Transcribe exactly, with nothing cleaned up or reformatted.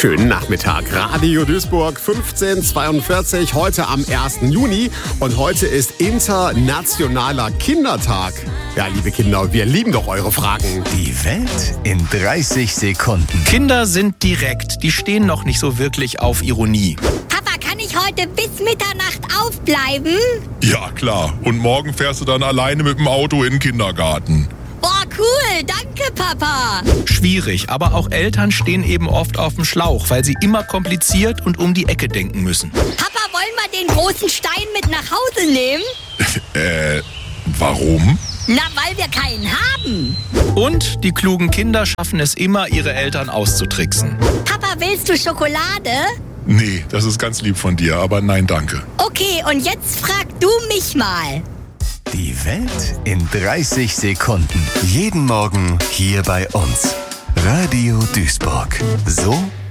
Schönen Nachmittag. Radio Duisburg fünfzehn Uhr zweiundvierzig, heute am ersten Juni. Und heute ist Internationaler Kindertag. Ja, liebe Kinder, wir lieben doch eure Fragen. Die Welt in dreißig Sekunden. Kinder sind direkt, die stehen noch nicht so wirklich auf Ironie. Papa, kann ich heute bis Mitternacht aufbleiben? Ja, klar. Und morgen fährst du dann alleine mit dem Auto in den Kindergarten. Boah, cool, danke Papa. Schwierig, aber auch Eltern stehen eben oft auf dem Schlauch, weil sie immer kompliziert und um die Ecke denken müssen. Papa, wollen wir den großen Stein mit nach Hause nehmen? Äh, warum? Na, weil wir keinen haben. Und die klugen Kinder schaffen es immer, ihre Eltern auszutricksen. Papa, willst du Schokolade? Nee, das ist ganz lieb von dir, aber nein, danke. Okay, und jetzt frag du mich mal. Die Welt in dreißig Sekunden. Jeden Morgen hier bei uns. Radio Duisburg. So